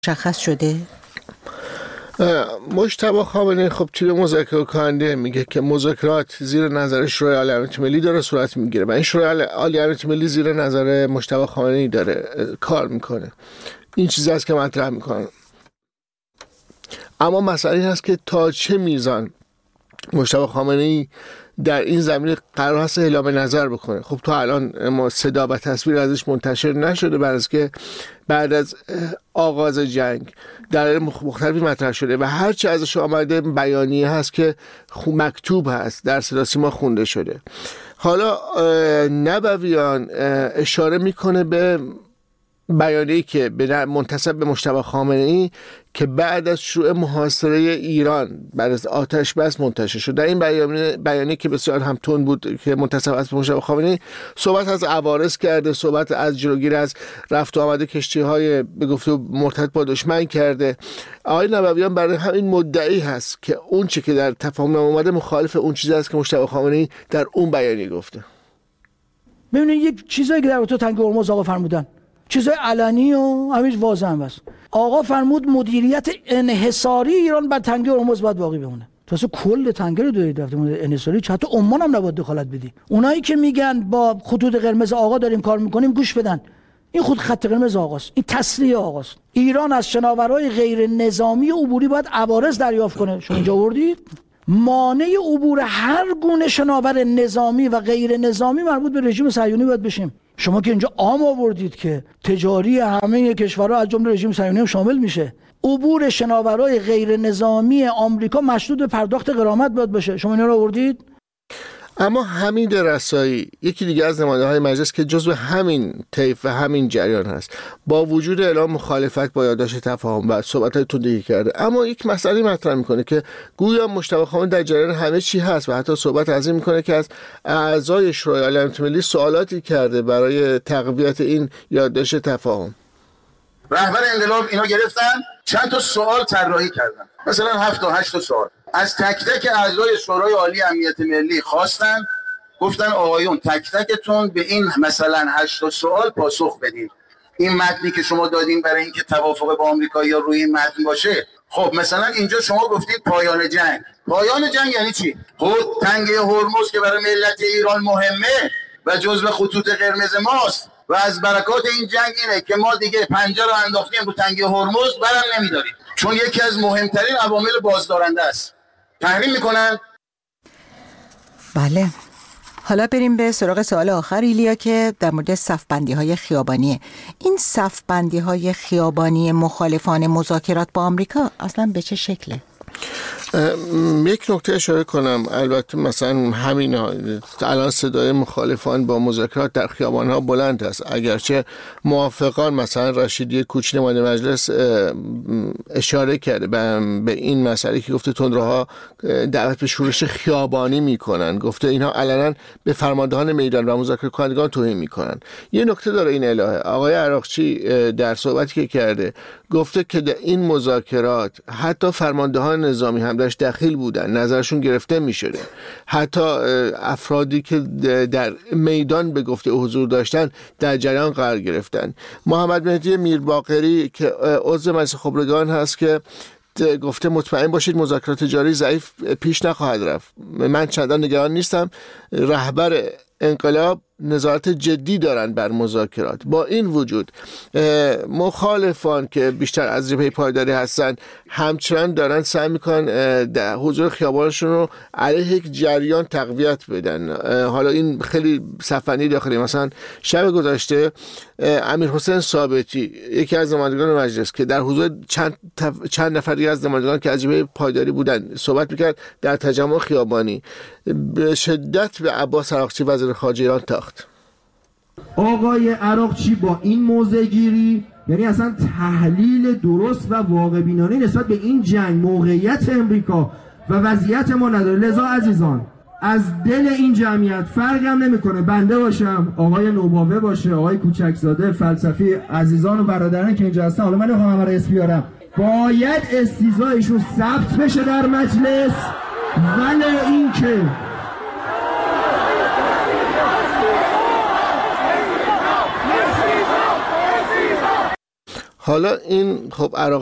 مشخص شده؟ مجتبی خامنه‌ای خب توی مذاکره کننده میگه که مذاکرات زیر نظر شورای عالی امنیت ملی داره صورت میگیره و این شورای عالی امنیت ملی زیر نظر مجتبی خامنه‌ای داره کار میکنه. این چیزی است که مطرح میکنه. اما مسئله این هست که تا چه میزان مجتبی خامنه‌ای در این زمینه قرار هست اعلام نظر بکنه. خب تا الان ما صدا و تصویر ازش منتشر نشده، بعد از که بعد از آغاز جنگ در مختلفی مطرح شده و هرچی ازش آمده بیانیه هست که مکتوب هست، در صدا سیما خونده شده. حالا نبویان اشاره میکنه به بیانیه‌ای که منتسب به مجتبی خامنه‌ای که بعد از شروع محاصره ایران بعد از آتش بس منتشر شد. در این بیانیه که بسیار هم تند بود که منتسب است به مجتبی خامنه‌ای، صحبت از عوارض کرده، صحبت از جلوگیری از رفت و آمد کشتی‌های به گفته مرتبط با دشمن کرده. آقای نبویان برای همین مدعی هست که اون چیزی که در تفاهم اومده مخالف اون چیزی است که مجتبی خامنه‌ای در اون بیانیه گفته. ببینید یک چیزایی که در تو تنگ هرمز آقا فرمودن، چیزای علنی و همین واضح هم است. آقا فرمود مدیریت انحصاری ایران بر تنگه هرمز باید باقی بمونه. تو اصلا کل تنگه رو دارید رفته انحصاری، حتی عمان هم نباید دخالت بدی. اونایی که میگن با خطوط قرمز آقا داریم کار میکنیم، گوش بدن. این خط قرمز آقاست، این تسلیح آقاست. ایران از شناورهای غیر نظامی عبوری باید عوارض دریافت کنه. شما اینجا آوردید مانع عبور هر گونه شناور نظامی و غیر نظامی مربوط به رژیم صهیونی باید بشیم. شما که اینجا عام آوردید که تجاری همه کشورها از جمله رژیم صهیونی هم شامل میشه. عبور شناورهای غیر نظامی آمریکا مشروط به پرداخت غرامت باید باشه. شما اینا رو آوردید. اما حمید رسایی، یکی دیگه از نماینده‌های مجلس که جزو همین طیف و همین جریان هست، با وجود اعلام مخالفت با یادداشت تفاهم و صحبت‌های تندی کرده، اما یک مسئله مطرح میکنه که گویا مجتبی خامنه‌ای در جریان همه چی هست و حتی صحبت از این میکنه که از اعضای شورای عالی امنیت ملی سوالاتی کرده برای تقویت این یادداشت تفاهم. رهبر انقلاب اینا گرفتن چند تا سوال طراحی کردن، مثلا 7 تا 8 تا سوال از تک تک اعضای شورای عالی امنیت ملی خواستن، گفتن آقایون تک تکتون به این مثلا 8 تا سوال پاسخ بدید. این متنی که شما دادین برای اینکه توافق با آمریکایی‌ها روی این متن باشه، خب مثلا اینجا شما گفتید پایان جنگ. پایان جنگ یعنی چی؟ خب تنگه هرمز که برای ملت ایران مهمه و جزو خطوط قرمز ماست و از برکات این جنگ اینه که ما دیگه پنجه رو انداختیم رو تنگه هرمز، برم نمیداریم، چون یکی از مهمترین عوامل بازدارنده است. تحریم میکنن. بله. حالا بریم به سراغ سوال آخر ایلیا که در مورد صف‌بندی‌های خیابانیه. این صف‌بندی‌های خیابانی مخالفان مذاکرات با آمریکا اصلا به چه شکله؟ یک نکته اشاره کنم. البته مثلا همین الان صدای مخالفان با مذاکرات در خیابان‌ها بلند است، اگرچه موافقان مثلا رشیدی کوچی نماینده مجلس اشاره کرده به این مسئله که گفته تندروها دعوت به شورش خیابانی میکنن، گفته اینها علنا به فرماندهان میدان و مذاکره کنندگان توهین میکنن. یه نکته داره این الهه، آقای عراقچی در صحبتی که کرده گفته که در این مذاکرات حتی فرماندهان نظامی هم درش دخیل بودن، نظرشون گرفته می شده، حتی افرادی که در میدان به گفته حضور داشتن در جریان قرار گرفتن. محمد مهدی میرباقری که عضو مجلس خبرگان هست که گفته مطمئن باشید مذاکرات جاری ضعیف پیش نخواهد رفت. من چندان نگران نیستم، رهبر انقلاب نظارت جدی دارن بر مذاکرات. با این وجود مخالفان که بیشتر از جبهه پایداری هستن همچنان دارن سعی میکنن در حضور خیابانشون رو علیه یک جریان تقویت بدن. حالا این خیلی صفنی داخلی، مثلا شب گذشته امیر حسین ثابتی یکی از نمایندگان مجلس که در حضور چند نفر دیگه از نمایندگان که از جبهه پایداری بودن صحبت میکرد در تجمع خیابانی، به شدت به عباس عراقچی وزیر خارجه ایران تاخت. آقای عراقچی با این موضع گیری، یعنی اصلا تحلیل درست و واقع بینانه نسبت به این جنگ، موقعیت امریکا و وضعیت ما نداره. لذا عزیزان از دل این جمعیت فرق هم نمیکنه بنده باشم، آقای نوباوه باشه، آقای کوچکزاده، فلسفی، عزیزان و برادران که اینجا هستن، حالا من نمیخوام همه رو اسم بیارم، باید استیضاحشون ثبت بشه در مجلس. ولی این که حالا این خب